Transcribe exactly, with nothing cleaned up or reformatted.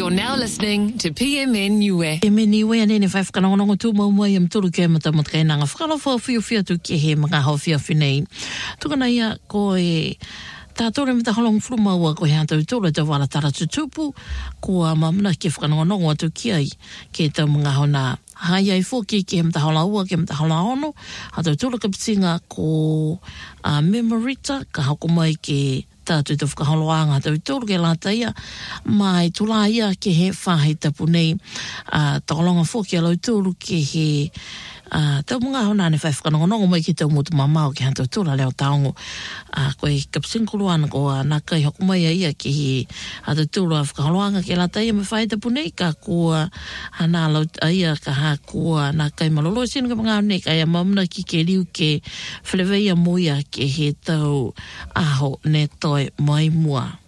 You're now listening to P M N U E. P M N U E ane ne whai whakanongonongo tū mau mai am turu ke mata mata kai nanga whakalawha whio whio tu ke he mga hau whio whinei. Tukana ia ko e tātore me ta holong whrumaua ko he antau tōra te wala tara tutupu kua mamuna ke whakanongonongo atu ki ai ke tau mga hau nā hai ai fōki ke he mta hola ua ke mta hola ono hatau tōra ka pitinga ko uh, Memorita ka hako mai ke tātou te whakaholoanga tau tōru ke lata ia mai tula ia ke he whāhei tapu nei uh, takolonga fōki alau tōru ke he uh, tau mga hona ne whai whakanongonongo mai ki tau motu mamao ke hantou tōra leo taongo uh, koe kapsinkuluana ko uh, nā kai hoko mai ia ke he hatau tōru a whakaholoanga ke lata ia me whai tapu nei ka kua hana alau ia ka ha kua nā kai malolo sinu ka mga nei ka ia mamuna ki ke riu ke whaleweia moia ke he tau aho ne toi mai mua.